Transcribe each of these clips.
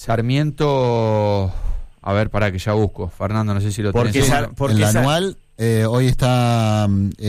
Sarmiento, a ver, para que ya busco. Fernando, no sé si lo tenés. Porque el anual hoy está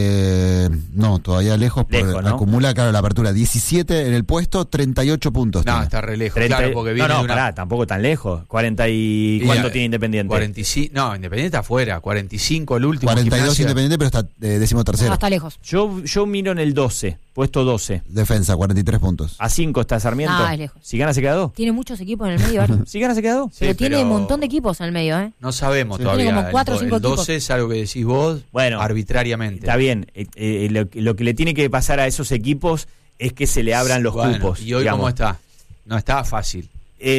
todavía lejos, ¿no? Acumula, claro, la apertura 17 en el puesto, 38 puntos. No, tiene. está re lejos, claro, porque viene de una... pará, tampoco tan lejos. 40 y... ¿Cuánto tiene Independiente? 45, no, Independiente está afuera, 45 el último. 42 Gimnasia. Independiente, pero está 13º. No, está lejos. Yo miro en el 12, puesto 12. Defensa, 43 puntos. A 5 está Sarmiento. Es lejos. Si gana se queda 2. Tiene muchos equipos en el medio, ¿verdad? Si gana se queda 2. Sí, pero tiene un montón de equipos en el medio, ¿eh? No sabemos Sí. todavía. Tiene como 4 o 5 el 12 equipos. es algo que decís vos, Bueno, arbitrariamente. Está bien. Lo que le tiene que pasar a esos equipos es que se le abran los cupos. ¿Y hoy digamos. cómo está? No está fácil.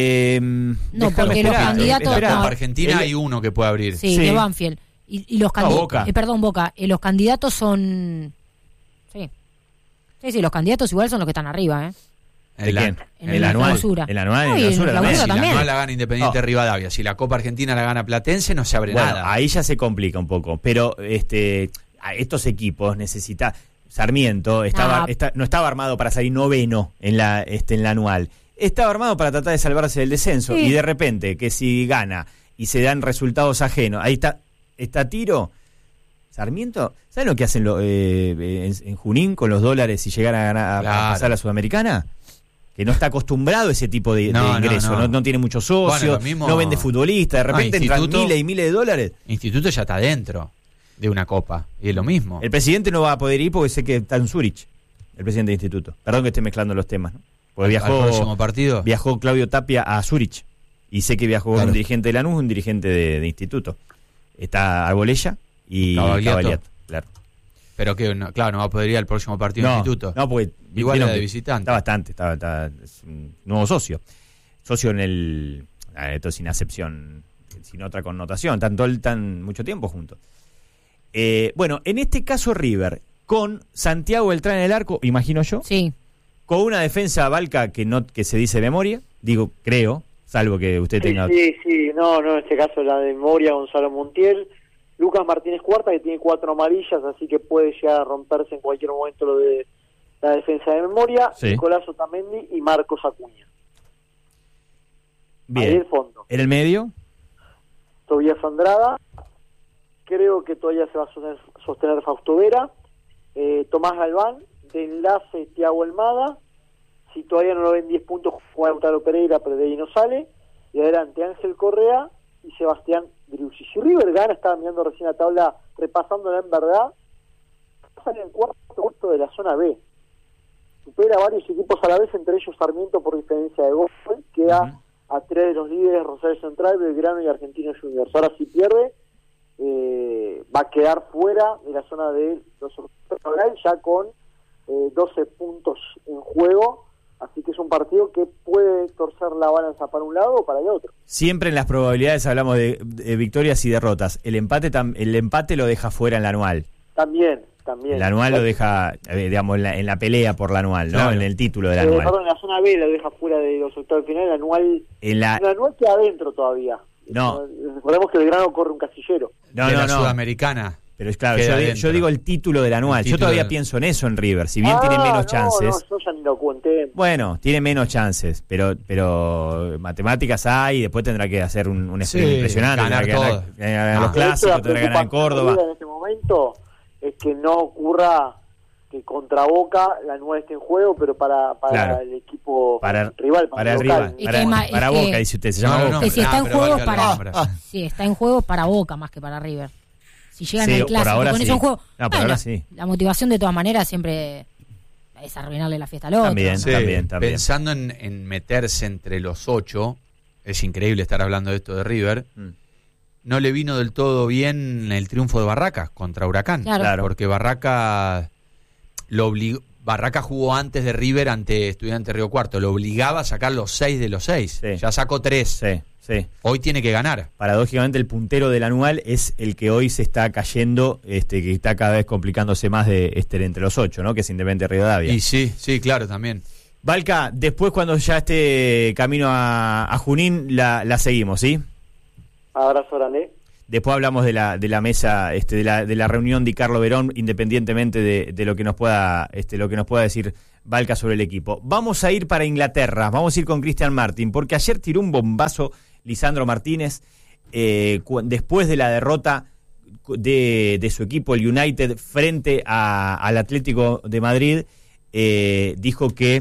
No, porque los candidatos... En no, Argentina hay uno que puede abrir. Sí, de Banfield. Y los candidatos... Boca. Boca. Los candidatos son... Sí, los candidatos igual son los que están arriba, ¿eh? ¿De quién? En el la anual. clausura. El anual No, y y la en clausura la también. clausura Si la también. anual la gana Independiente Rivadavia, si la Copa Argentina la gana Platense, no se abre Bueno, nada. ahí ya se complica un poco. Pero a estos equipos necesita... Sarmiento no estaba armado para salir noveno en la anual. Estaba armado para tratar de salvarse del descenso. Sí. Y de repente, que si gana y se dan resultados ajenos, ahí está tiro. Sarmiento, ¿saben lo que hacen en Junín con los dólares si llegan a ganar a pasar a la Sudamericana? Que no está acostumbrado a ese tipo de ingresos, no tiene muchos socios, no vende futbolistas, de repente entran miles y miles de dólares. Instituto ya está dentro de una copa, y es lo mismo. El presidente no va a poder ir porque sé que está en Zurich, el presidente de Instituto. Perdón que esté mezclando los temas, ¿no? Porque ¿Al próximo partido? Viajó Claudio Tapia a Zurich, y sé que viajó un dirigente de Lanús, un dirigente de Instituto. Está Arbolella y Cavaliato, claro. Pero que no va a poder ir al próximo partido de Instituto. No, porque igual era de visitante. Es un nuevo socio en el esto sin acepción, sin otra connotación, están mucho tiempo juntos. Bueno, en este caso River con Santiago Beltrán en el arco, imagino yo. Sí. Con una defensa Balca que se dice de memoria, creo, salvo que usted tenga... Sí, no, en este caso la de memoria Gonzalo Montiel, Lucas Martínez Cuarta, que tiene 4 amarillas, así que puede llegar a romperse en cualquier momento lo de la defensa de memoria, sí. Nicolás Otamendi y Marcos Acuña. Bien. Ahí el fondo. ¿En el medio? Tobías Andrada, creo que todavía se va a sostener Fausto Vera, Tomás Galván, de enlace Thiago Almada, si todavía no lo ven 10 puntos, juega Lautaro Pereira, pero de ahí no sale, y adelante Ángel Correa y Sebastián Driussi. Si River gana, estaba mirando recién la tabla, repasándola en verdad, sale en cuarto puesto de la zona B, supera a varios equipos a la vez, entre ellos Sarmiento por diferencia de gol, queda a 3 de los líderes, Rosario Central, Belgrano y Argentinos Juniors. Ahora si pierde, va a quedar fuera de la zona de los ya con 12 puntos en juego, así que es un partido que puede torcer la balanza para un lado o para el otro. Siempre en las probabilidades hablamos de victorias y derrotas. El empate lo deja fuera en la anual. También. El anual lo deja, digamos, en la pelea por la anual, ¿no? Claro. En el título del anual. Perdón, en la zona B lo deja fuera de los octavos de final, el anual queda adentro todavía. No. Recordemos que Belgrano corre un casillero. No. Sudamericana. Pero es claro, yo digo el título del anual. Yo todavía pienso en eso en River. Si bien tiene menos chances. No, yo ya ni lo conté. Bueno, tiene menos chances, pero matemáticas hay, y después tendrá que hacer un sprint impresionante. Ganar los clásicos, tendrá que ganar en Córdoba. En este momento es que no ocurra que contra Boca la anual esté en juego, pero para el equipo rival, para Boca, dice usted, se llama Boca. Que si está en juego está en juego para Boca más que para River. Si llegan al clásico con eso en juego, ahora sí. La motivación de todas maneras siempre es arruinarle la fiesta al otro. También. Pensando en meterse entre los 8, es increíble estar hablando de esto de River. No le vino del todo bien el triunfo de Barracas contra Huracán. Claro. Porque Barracas Barracas jugó antes de River ante Estudiantes Río Cuarto. Lo obligaba a sacar los 6 de los 6. Sí. Ya sacó 3. Sí. Hoy tiene que ganar. Paradójicamente el puntero del anual es el que hoy se está cayendo, que está cada vez complicándose más entre los 8, ¿no? Que es Independiente Rivadavia. Y sí, claro, también. Balca, después cuando ya esté camino a Junín, la seguimos, ¿sí? Abrazo grande. Después hablamos de la mesa, de la reunión de Carlo Verón, independientemente de lo que nos pueda decir Valca sobre el equipo. Vamos a ir para Inglaterra, vamos a ir con Christian Martin, porque ayer tiró un bombazo Lisandro Martínez después de la derrota de su equipo, el United, frente al Atlético de Madrid. Dijo que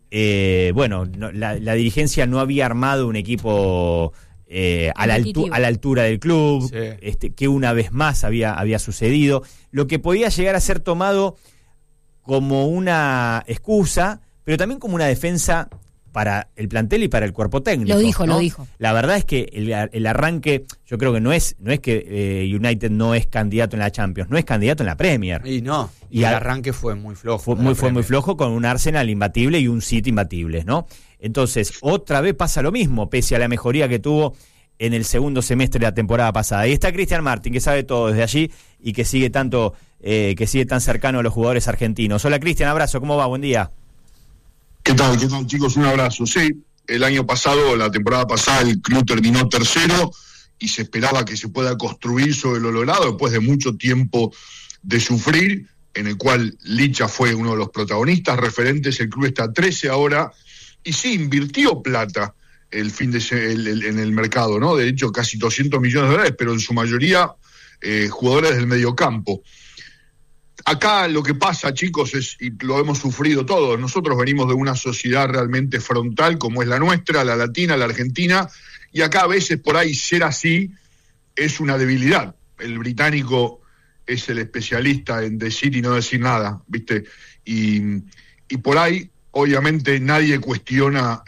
la dirigencia no había armado un equipo a la altura del club, sí. Que una vez más había sucedido, lo que podía llegar a ser tomado como una excusa, pero también como una defensa para el plantel y para el cuerpo técnico. Lo dijo. La verdad es que el arranque, yo creo que no es que United no es candidato en la Champions, no es candidato en la Premier. Y el arranque fue muy flojo. Fue muy flojo, con un Arsenal imbatible y un City imbatibles, ¿no? Entonces, otra vez pasa lo mismo, pese a la mejoría que tuvo en el segundo semestre de la temporada pasada. Ahí está Christian Martin, que sabe todo desde allí y que sigue tan cercano a los jugadores argentinos. Hola Christian, abrazo, ¿cómo va? Buen día. ¿Qué tal, chicos? Un abrazo. Sí, la temporada pasada, el club terminó tercero y se esperaba que se pueda construir sobre lo logrado después de mucho tiempo de sufrir, en el cual Licha fue uno de los protagonistas referentes. El club está 13 ahora y sí, invirtió plata en el mercado, ¿no? De hecho, casi 200 millones de dólares, pero en su mayoría jugadores del mediocampo. Acá lo que pasa, chicos, y lo hemos sufrido todos, nosotros venimos de una sociedad realmente frontal como es la nuestra, la latina, la argentina, y acá a veces por ahí ser así es una debilidad. El británico es el especialista en decir y no decir nada, ¿viste? Y por ahí, obviamente, nadie cuestiona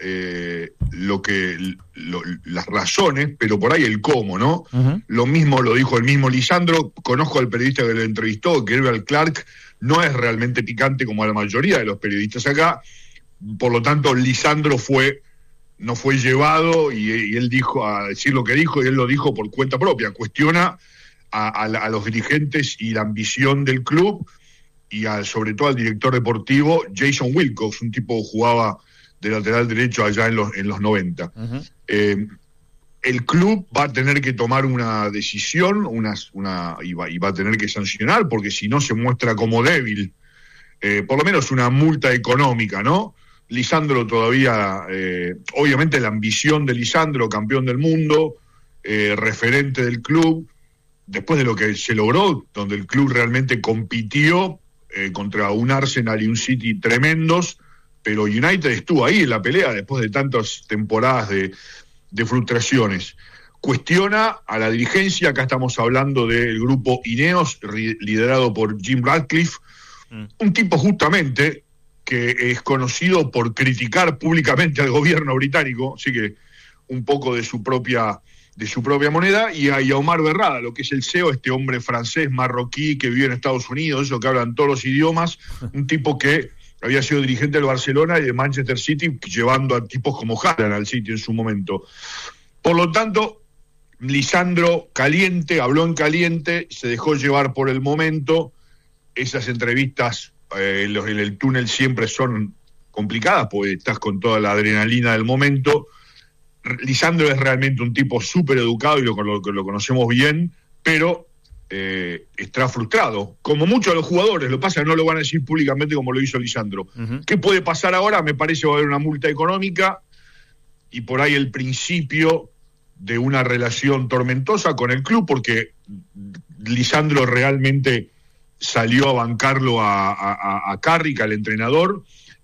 las razones, pero por ahí el cómo, ¿no? Uh-huh. Lo mismo lo dijo el mismo Lisandro. Conozco al periodista que lo entrevistó, Gabriel Clark, no es realmente picante como la mayoría de los periodistas acá, por lo tanto Lisandro no fue llevado y él dijo a decir lo que dijo, y él lo dijo por cuenta propia. Cuestiona a los dirigentes y la ambición del club, y sobre todo al director deportivo Jason Wilcox, un tipo que jugaba de lateral derecho allá en los 90. Uh-huh. El club va a tener que tomar una decisión y va a tener que sancionar, porque si no se muestra como débil, por lo menos una multa económica, ¿no? Lisandro todavía, obviamente la ambición de Lisandro, campeón del mundo, referente del club, después de lo que se logró, donde el club realmente compitió contra un Arsenal y un City tremendos, pero United estuvo ahí en la pelea después de tantas temporadas de frustraciones. Cuestiona a la dirigencia, acá estamos hablando del grupo Ineos, liderado por Jim Ratcliffe, un tipo justamente que es conocido por criticar públicamente al gobierno británico, así que un poco de su propia moneda, y a Omar Berrada, lo que es el CEO, este hombre francés, marroquí, que vive en Estados Unidos, eso que hablan todos los idiomas, un tipo que había sido dirigente del Barcelona y de Manchester City, llevando a tipos como Haaland al City en su momento. Por lo tanto, Lisandro habló en caliente, se dejó llevar por el momento. Esas entrevistas en el túnel siempre son complicadas, porque estás con toda la adrenalina del momento. Lisandro es realmente un tipo súper educado y lo conocemos bien, pero está frustrado, como muchos de los jugadores. Lo que pasa es que no lo van a decir públicamente como lo hizo Lisandro. Uh-huh. ¿Qué puede pasar ahora? Me parece que va a haber una multa económica y por ahí el principio de una relación tormentosa con el club, porque Lisandro realmente salió a bancarlo a Carrick, al entrenador,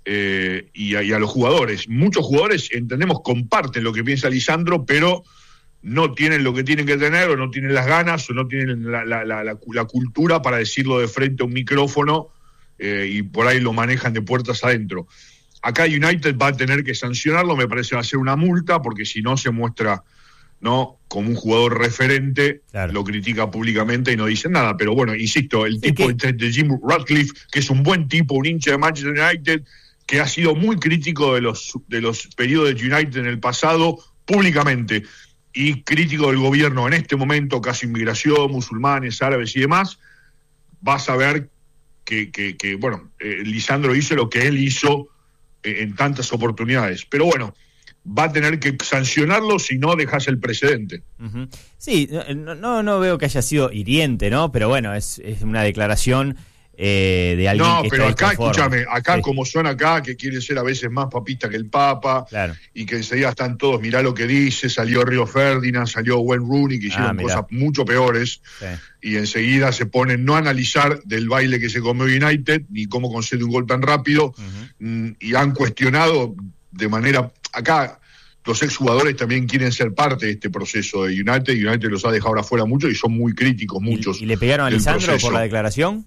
y a los jugadores. Muchos jugadores, entendemos, comparten lo que piensa Lisandro, pero no tienen lo que tienen que tener, o no tienen las ganas, o no tienen la cultura para decirlo de frente a un micrófono, y por ahí lo manejan de puertas adentro. Acá United va a tener que sancionarlo, me parece va a ser una multa, porque si no se muestra, ¿no?, como un jugador referente, claro, lo critica públicamente y no dice nada. Pero bueno, insisto, el tipo de Jim Ratcliffe, que es un buen tipo, un hincha de Manchester United, que ha sido muy crítico de los periodos de United en el pasado, públicamente, y crítico del gobierno en este momento, caso inmigración, musulmanes, árabes y demás. Vas a ver que Lisandro hizo lo que él hizo en tantas oportunidades. Pero bueno, va a tener que sancionarlo si no dejas el precedente. Uh-huh. Sí, no veo que haya sido hiriente, ¿no? Pero bueno, es una declaración de alguien que pero está acá, disconforme. escúchame, acá sí. Como son acá, que quieren ser a veces más papista que el Papa, Claro. y que enseguida están todos, mirá lo que dice, salió Río Ferdinand, salió Wayne Rooney, que hicieron cosas mucho peores, Sí. y enseguida se ponen no a analizar del baile que se comió United, ni cómo concede un gol tan rápido, y han cuestionado de manera... Acá los exjugadores también quieren ser parte de este proceso de United los ha dejado afuera mucho y son muy críticos muchos. ¿Y le pegaron a del Lisandro proceso. por la declaración?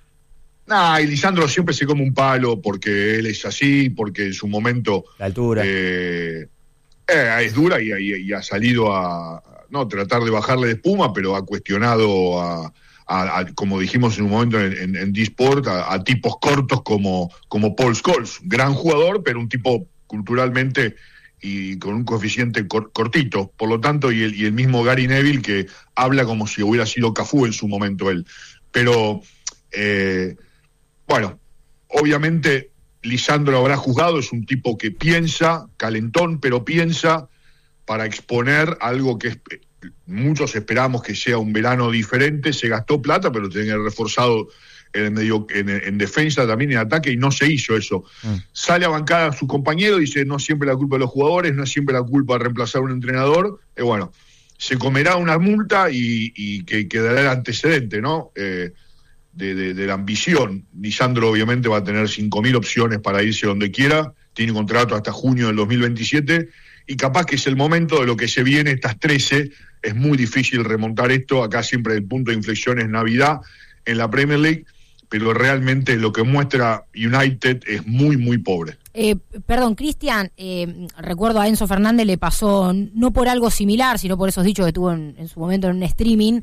Y Lisandro siempre se come un palo porque él es así, porque en su momento La altura. es dura y ha salido a no tratar de bajarle de espuma, pero ha cuestionado a como dijimos en un momento en D-Sport, a tipos cortos como Paul Scholes, gran jugador, pero un tipo culturalmente y con un coeficiente cortito, por lo tanto, y el mismo Gary Neville, que habla como si hubiera sido Cafú en su momento él. Pero bueno, obviamente Lisandro habrá juzgado, es un tipo que piensa, calentón, pero piensa para exponer algo que muchos esperamos que sea un verano diferente. Se gastó plata, pero tiene que haber reforzado en defensa, también en ataque, y no se hizo eso. Sale a bancar a su compañero, dice, no siempre la culpa de los jugadores, no es siempre la culpa de reemplazar a un entrenador. Bueno, se comerá una multa y que quedará el antecedente, ¿no? De la ambición. Lisandro obviamente va a tener 5.000 opciones para irse donde quiera, tiene contrato hasta junio del 2027, y capaz que es el momento de lo que se viene, estas 13, es muy difícil remontar esto, acá siempre el punto de inflexión es Navidad en la Premier League, pero realmente lo que muestra United es muy, muy pobre. Perdón, Cristian, recuerdo a Enzo Fernández le pasó, no por algo similar, sino por esos dichos que tuvo en su momento en un streaming,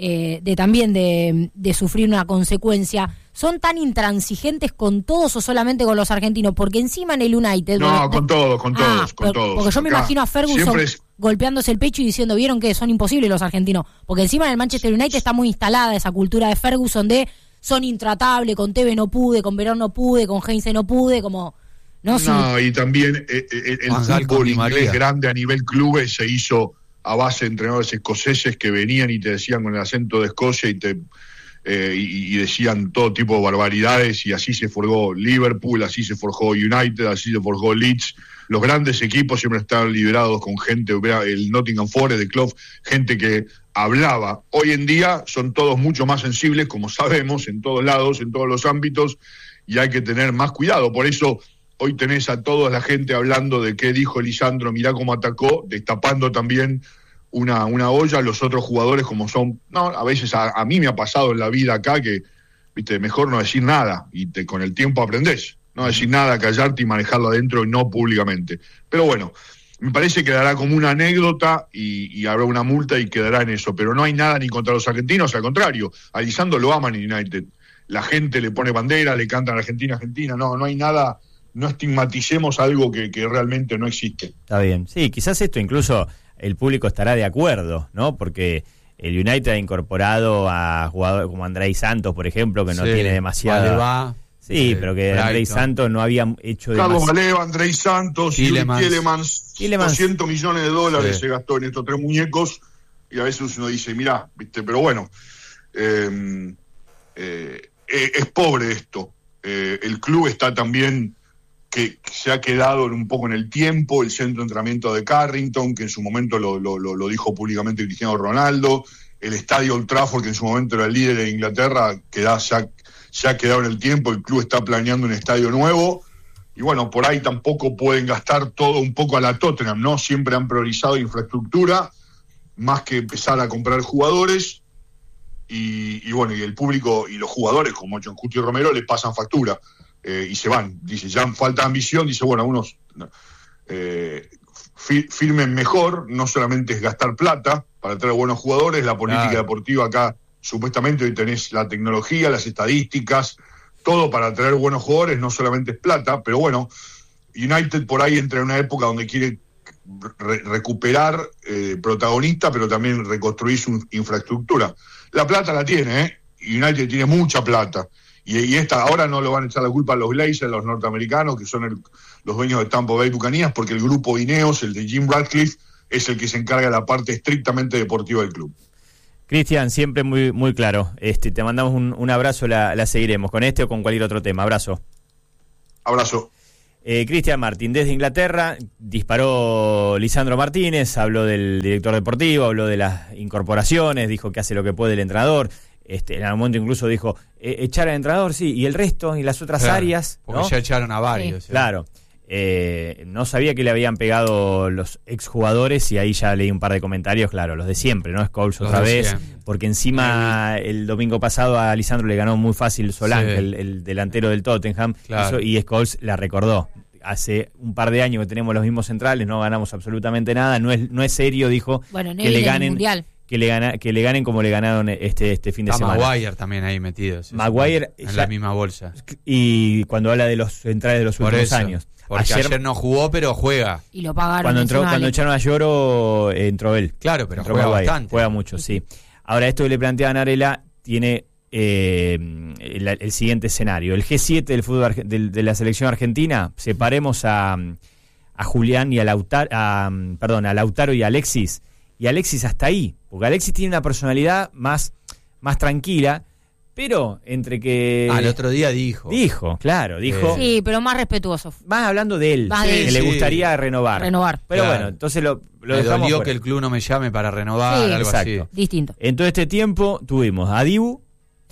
de sufrir una consecuencia. ¿Son tan intransigentes con todos o solamente con los argentinos? Porque encima en el United... No, con todos. Porque yo me imagino a Ferguson golpeándose el pecho y diciendo, ¿vieron que son imposibles los argentinos? Porque encima en el Manchester United está muy instalada esa cultura de Ferguson de son intratables, con Tevez no pude, con Verón no pude, con Heinze no pude, como... No, y también el fútbol inglés grande a nivel clubes se hizo a base de entrenadores escoceses que venían y te decían con el acento de Escocia y decían todo tipo de barbaridades, y así se forjó Liverpool, así se forjó United, así se forjó Leeds. Los grandes equipos siempre estaban liderados con gente, el Nottingham Forest, de Klopp, gente que hablaba. Hoy en día son todos mucho más sensibles, como sabemos, en todos lados, en todos los ámbitos, y hay que tener más cuidado. Por eso hoy tenés a toda la gente hablando de qué dijo Lisandro, mirá cómo atacó, destapando también una olla. Los otros jugadores como son... a veces a mí me ha pasado en la vida acá que, viste, mejor no decir nada, y con el tiempo aprendés. No decir nada, callarte y manejarlo adentro y no públicamente. Pero bueno, me parece que quedará como una anécdota y habrá una multa y quedará en eso. Pero no hay nada ni contra los argentinos, al contrario. A Lisandro lo aman en United. La gente le pone bandera, le cantan Argentina, Argentina. No hay nada, no estigmaticemos algo que realmente no existe. Está bien. Sí, quizás esto incluso el público estará de acuerdo, ¿no? Porque el United ha incorporado a jugadores como Andrei Santos, por ejemplo, que no tiene demasiada... Sí, pero que Andrei Santos no había hecho Carlos Baleva, Andrei Santos, Tielemans, 200 millones de dólares se gastó en estos 3 muñecos, y a veces uno dice, mirá, viste, pero bueno, es pobre esto. El club está también, que se ha quedado un poco en el tiempo, el centro de entrenamiento de Carrington, que en su momento lo dijo públicamente Cristiano Ronaldo, el estadio Old Trafford, que en su momento era el líder de Inglaterra, se ha quedado en el tiempo. El club está planeando un estadio nuevo, y bueno, por ahí tampoco pueden gastar todo un poco a la Tottenham, ¿no? Siempre han priorizado infraestructura más que empezar a comprar jugadores, y bueno, y el público y los jugadores como John Cuti Romero le pasan factura, y se van. Dice, ya falta ambición, dice, bueno, unos firmen mejor, no solamente es gastar plata para traer buenos jugadores, la política deportiva acá. Supuestamente hoy tenés la tecnología, las estadísticas, todo para traer buenos jugadores, no solamente es plata, pero bueno, United por ahí entra en una época donde quiere recuperar protagonista, pero también reconstruir su infraestructura. La plata la tiene, United tiene mucha plata, Y ahora no lo van a echar la culpa a los Glazers, los norteamericanos, que son los dueños de Tampa Bay Buccaneers, porque el grupo Ineos, el de Jim Ratcliffe, es el que se encarga de la parte estrictamente deportiva del club. Cristian, siempre muy, muy claro. Te mandamos un abrazo, la seguiremos con este o con cualquier otro tema. Abrazo. Abrazo. Cristian Martín, desde Inglaterra, disparó Lisandro Martínez, habló del director deportivo, habló de las incorporaciones, dijo que hace lo que puede el entrenador. En algún momento incluso dijo, echar al entrenador, sí, y el resto, y las otras áreas. Porque ¿no? ya echaron a varios. Sí. Claro. No sabía que le habían pegado los exjugadores y ahí ya leí un par de comentarios, claro, los de siempre, ¿no? Scholes otra vez, siempre. Porque encima el domingo pasado a Lisandro le ganó muy fácil Solanke, el delantero del Tottenham, claro. Y Scholes la recordó. Hace un par de años que tenemos los mismos centrales, no ganamos absolutamente nada, no es serio, dijo, bueno, no que le ganen mundial. Que le ganen como le ganaron este fin de semana. Maguire también ahí metido. Maguire en la misma bolsa. Y cuando habla de los centrales de los últimos años. Porque ayer no jugó, pero juega. Y lo pagaron. Cuando echaron a Lloro, entró él. Claro, pero juega bastante. Juega mucho, sí. Ahora, esto que le planteaban a Arela tiene el siguiente escenario. El G7 del fútbol de la selección argentina, separemos a Julián y a Lautaro y a Alexis. Y Alexis hasta ahí, porque Alexis tiene una personalidad más tranquila, pero entre que... el otro día dijo. Dijo. Sí, pero más respetuoso. Más hablando de él, que le gustaría renovar. Pero bueno, entonces lo dejamos dolió fuera. que el club no me llame para renovar, algo así. Distinto. En todo este tiempo tuvimos a Dibu,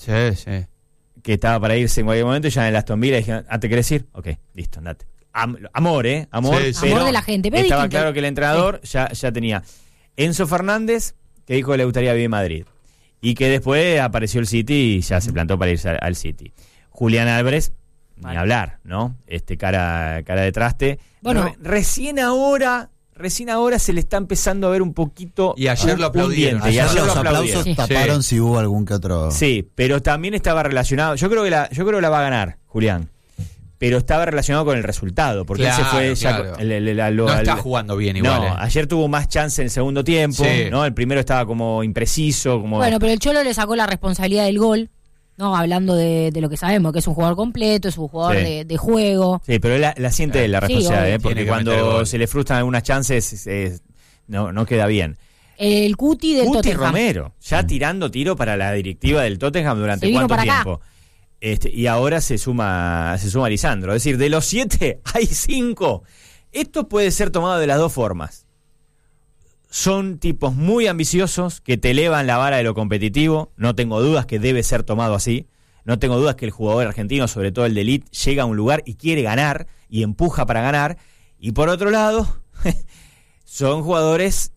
que estaba para irse en cualquier momento, ya en el Aston Villa, y dijeron, ¿te querés ir? Ok, listo, andate. Amor, Amor. Sí, pero amor de la gente. Pero estaba distinto. claro que el entrenador ya tenía. Enzo Fernández, que dijo que le gustaría vivir en Madrid. Y que después apareció el City y ya se plantó para irse al City. Julián Álvarez, ni hablar, ¿no? Cara de traste. Bueno, recién ahora se le está empezando a ver un poquito. Y ayer lo aplaudieron. Ayer los aplausos taparon si hubo algún que otro. Sí, pero también estaba relacionado. Yo creo que la va a ganar, Julián. Pero estaba relacionado con el resultado, porque él se fue ya. No está jugando bien igual. No, ayer tuvo más chance en el segundo tiempo, ¿no? El primero estaba como impreciso. Bueno, pero el Cholo le sacó la responsabilidad del gol, ¿no? Hablando de lo que sabemos, que es un jugador completo, es un jugador de juego. Sí, pero él la siente la responsabilidad, porque cuando se le frustran algunas chances, no queda bien. El Cuti del Tottenham. Romero, ya tirando tiro para la directiva del Tottenham durante cuánto tiempo. Acá. Y ahora se suma Lisandro. Es decir, de los 7 hay 5. Esto puede ser tomado de las dos formas. Son tipos muy ambiciosos que te elevan la vara de lo competitivo. No tengo dudas que debe ser tomado así. No tengo dudas que el jugador argentino, sobre todo el de elite, llega a un lugar y quiere ganar y empuja para ganar. Y por otro lado, son jugadores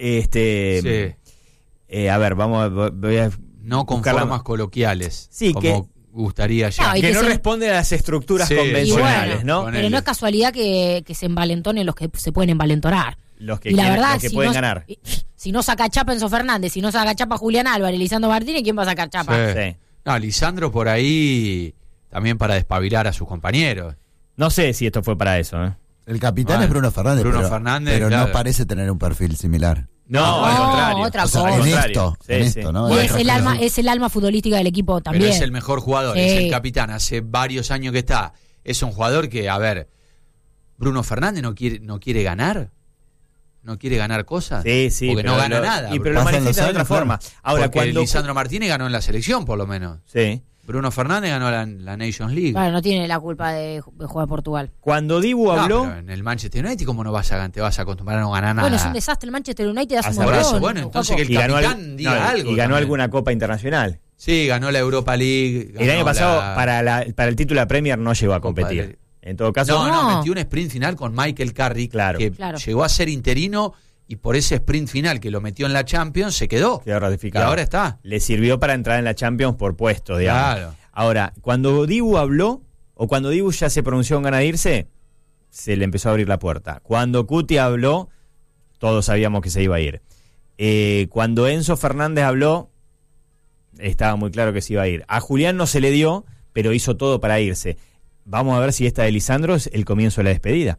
a ver, voy a no con formas coloquiales. Sí, como gustaría ya. Que no responden a las estructuras convencionales, ¿no? Pero no es casualidad que se envalentonen los que se pueden envalentonar. Los que pueden ganar. Si no saca chapa Enzo Fernández, si no saca chapa Julián Álvarez, Lisandro Martínez, ¿quién va a sacar chapa? Sí. No, Lisandro por ahí también para despabilar a sus compañeros. No sé si esto fue para eso, ¿eh? El capitán es Bruno Fernández, pero no parece tener un perfil similar. No, al contrario. Otra cosa. En esto, ¿no? Y es el alma futbolística del equipo también. Pero es el mejor jugador, es el capitán. Hace varios años que está. Es un jugador que, a ver, Bruno Fernández no quiere ganar. ¿No quiere ganar cosas? Sí. Porque no gana nada. Pero lo manifiesta de otra forma. Ahora, cuando Lisandro Martínez ganó en la selección, por lo menos. Sí. Bruno Fernández ganó la Nations League. Bueno, no tiene la culpa de jugar Portugal. Cuando Dibu habló... Pero en el Manchester United, ¿cómo no te vas a acostumbrar a no ganar nada? Bueno, es un desastre el Manchester United hace un por montón. eso, bueno, entonces que el capitán diga algo. Y ganó también. alguna Copa Internacional. Sí, ganó la Europa League. El año pasado, para el título de la Premier, no llegó a competir. En todo caso... No, metió un sprint final con Michael Carrick, que llegó a ser interino... Y por ese sprint final que lo metió en la Champions, se quedó ratificado. Y ahora está. Le sirvió para entrar en la Champions por puestos, digamos. Claro. Ahora, cuando Dibu habló, o cuando Dibu ya se pronunció en ganas de irse, se le empezó a abrir la puerta. Cuando Cuti habló, todos sabíamos que se iba a ir. Cuando Enzo Fernández habló, estaba muy claro que se iba a ir. A Julián no se le dio, pero hizo todo para irse. Vamos a ver si esta de Lisandro es el comienzo de la despedida.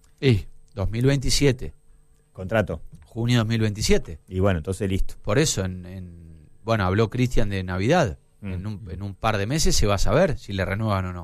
2027. Contrato. Junio 2027. Y bueno, entonces listo. Por eso, habló Cristian de Navidad. En un par de meses se va a saber si le renuevan o no.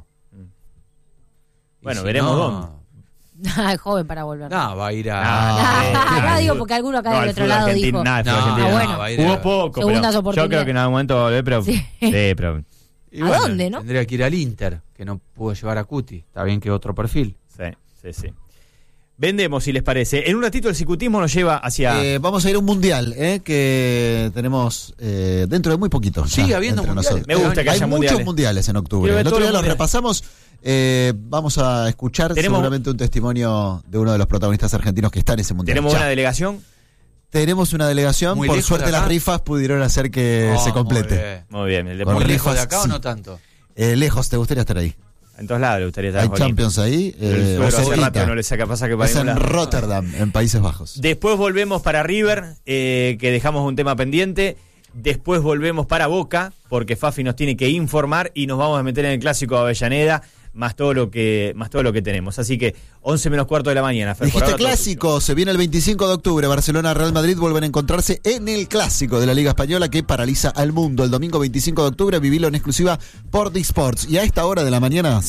Bueno, veremos dónde. Es joven para volver. No, va a ir a... No, digo porque alguno acá del otro lado dijo. Bueno, jugó poco, segundas pero oportunidades. yo creo que en algún momento va a volver, pero... Sí. Pero... ¿A dónde, no? Tendría que ir al Inter, que no pudo llevar a Cuti. Está bien que otro perfil. Sí. Vendemos, si les parece. En un ratito el cicutismo nos lleva hacia... vamos a ir a un mundial, que tenemos dentro de muy poquito. Sigue habiendo mundiales. Me gusta que haya mundiales. Hay muchos mundiales en octubre. El otro día los repasamos. Vamos a escuchar seguramente un testimonio de uno de los protagonistas argentinos que está en ese mundial. ¿Tenemos una delegación? Tenemos una delegación. Por suerte las rifas pudieron hacer que se complete. Muy bien. ¿Muy lejos de acá o no tanto? Lejos, ¿te gustaría estar ahí? En todos lados le gustaría estar. Hay Champions ahí. Hace rato no le saca, pasa que es en Rotterdam, en Países Bajos. Después volvemos para River, que dejamos un tema pendiente. Después volvemos para Boca, porque Fafi nos tiene que informar y nos vamos a meter en el clásico de Avellaneda, más todo lo que tenemos. Así que 11 menos cuarto de la mañana. Fer, dijiste clásico, se viene el 25 de octubre. Barcelona-Real Madrid vuelven a encontrarse en el clásico de la Liga Española que paraliza al mundo. El domingo 25 de octubre, vivilo en exclusiva por Disports. Y a esta hora de la mañana,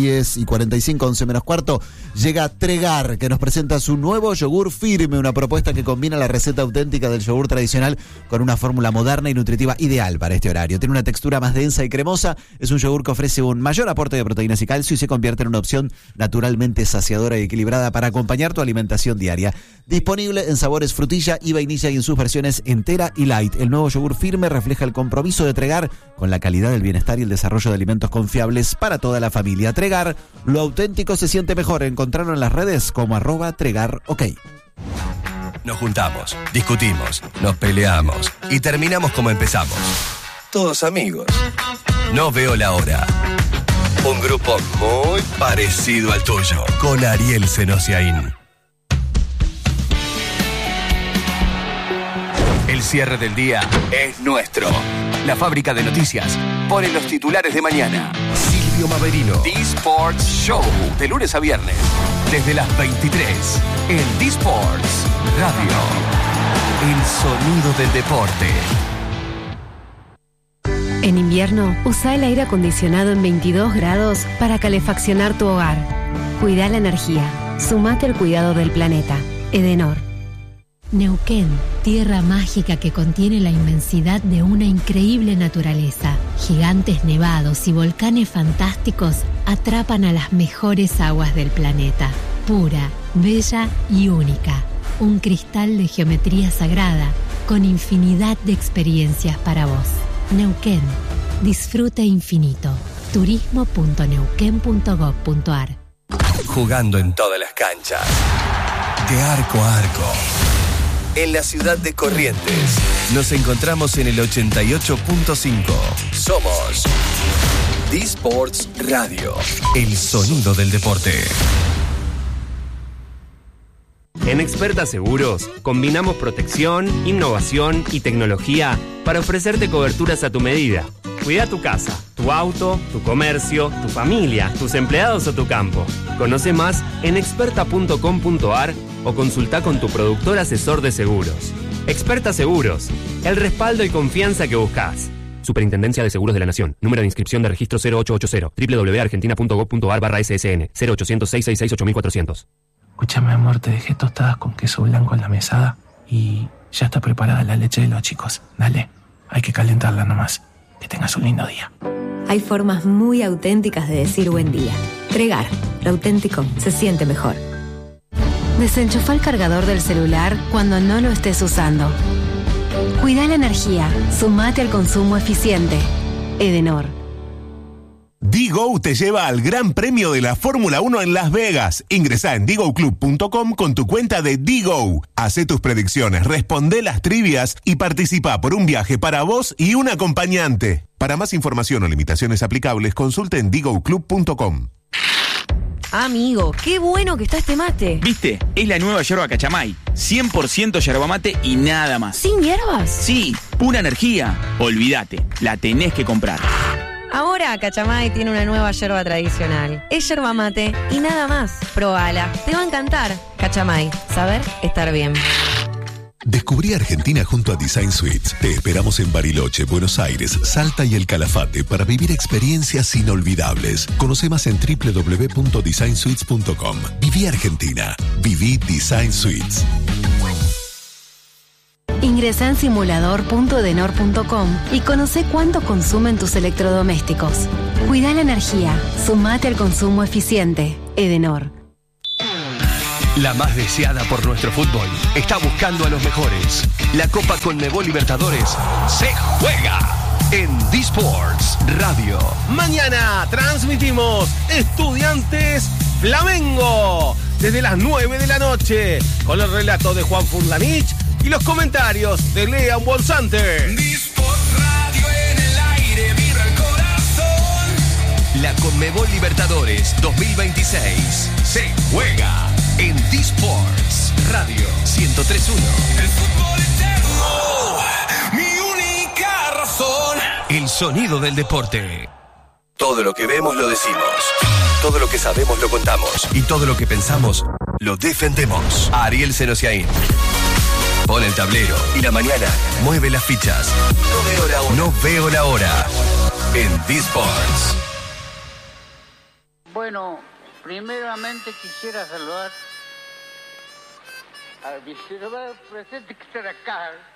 10:45, 11 menos cuarto, llega Tregar, que nos presenta su nuevo yogur firme, una propuesta que combina la receta auténtica del yogur tradicional con una fórmula moderna y nutritiva ideal para este horario. Tiene una textura más densa y cremosa, es un yogur que ofrece un mayor aporte de proteínas y calcio y se convierte en una opción naturalmente saciadora y equilibrada para acompañar tu alimentación diaria. Disponible en sabores frutilla y vainilla y en sus versiones entera y light. El nuevo yogur firme refleja el compromiso de Tregar con la calidad del bienestar y el desarrollo de alimentos confiables para toda la familia. Tregar, lo auténtico se siente mejor. Encontrarlo en las redes como @TregarOK. Nos juntamos, discutimos, nos peleamos y terminamos como empezamos. Todos amigos. No veo la hora. Un grupo muy parecido al tuyo, con Ariel Senosiaín. El cierre del día es nuestro. La fábrica de noticias pone los titulares de mañana. Silvio Maverino, D-Sports Show, de lunes a viernes, desde las 23, en D-Sports Radio. El sonido del deporte. En invierno, usa el aire acondicionado en 22 grados para calefaccionar tu hogar. Cuida la energía. Sumate al cuidado del planeta. Edenor. Neuquén, tierra mágica que contiene la inmensidad de una increíble naturaleza. Gigantes nevados y volcanes fantásticos atrapan a las mejores aguas del planeta. Pura, bella y única. Un cristal de geometría sagrada con infinidad de experiencias para vos. Neuquén, disfrute infinito. turismo.neuquén.gov.ar. Jugando en todas las canchas, de arco a arco. En la ciudad de Corrientes, nos encontramos en el 88.5. Somos D-Sports Radio, el sonido del deporte. En Experta Seguros, combinamos protección, innovación y tecnología para ofrecerte coberturas a tu medida. Cuida tu casa, tu auto, tu comercio, tu familia, tus empleados o tu campo. Conoce más en experta.com.ar o consulta con tu productor asesor de seguros. Experta Seguros, el respaldo y confianza que buscas. Superintendencia de Seguros de la Nación. Número de inscripción de registro 0880. www.argentina.gov.ar/ssn 0800-666-8400. Escúchame, amor, te dejé tostadas con queso blanco en la mesada y ya está preparada la leche de los chicos. Dale, hay que calentarla nomás. Que tengas un lindo día. Hay formas muy auténticas de decir buen día. Tregar, lo auténtico se siente mejor. Desenchufa el cargador del celular cuando no lo estés usando. Cuida la energía, sumate al consumo eficiente. Edenor. D-Go te lleva al Gran Premio de la Fórmula 1 en Las Vegas. Ingresá en digoclub.com con tu cuenta de D-Go. Hacé tus predicciones, responde las trivias y participa por un viaje para vos y un acompañante. Para más información o limitaciones aplicables, consulte en digoclub.com. Amigo, qué bueno que está este mate. ¿Viste? Es la nueva yerba Cachamay. 100% yerba mate y nada más. ¿Sin hierbas? Sí, pura energía. Olvídate, la tenés que comprar. Ahora Cachamay tiene una nueva yerba tradicional. Es yerba mate y nada más. Probala, te va a encantar. Cachamay, saber estar bien. Descubrí Argentina junto a Design Suites. Te esperamos en Bariloche, Buenos Aires, Salta y El Calafate para vivir experiencias inolvidables. Conoce más en www.designsuites.com. Viví Argentina. Viví Design Suites. Ingresá en simulador.edenor.com y conoce cuánto consumen tus electrodomésticos. Cuida la energía. Sumate al consumo eficiente. Edenor. La más deseada por nuestro fútbol está buscando a los mejores. La Copa Conmebol Libertadores se juega en D-Sports Radio. Mañana transmitimos Estudiantes Flamengo desde las 9 de la noche con el relato de Juan Furlanich y los comentarios de Lean Bolsante. D-Sports Radio en el aire, vibra el corazón. La Conmebol Libertadores 2026 se juega en D-Sports Radio 103.1. El fútbol eterno, mi única razón. El sonido del deporte. Todo lo que vemos lo decimos. Todo lo que sabemos lo contamos. Y todo lo que pensamos lo defendemos. Ariel Senosiaín. Pon el tablero y la mañana mueve las fichas. No veo la hora. En D-Sports. Bueno, primeramente quisiera saludar al vicepresidente que está acá,